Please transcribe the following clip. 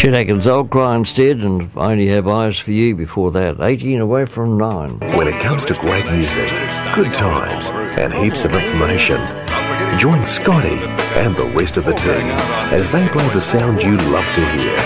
Chet Atkins, I'll cry instead, and I only have eyes for you before that. 18 away from 9. When it comes to great music, good times, and heaps of information, join Scotty and the rest of the team as they play the sound you love to hear.